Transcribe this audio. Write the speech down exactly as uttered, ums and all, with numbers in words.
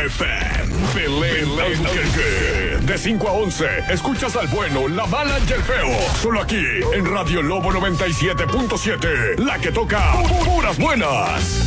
F M. Belén Albuquerque. De cinco a once, escuchas al bueno, la mala y el feo. Solo aquí, en Radio Lobo noventa y siete punto siete. La que toca puras buenas.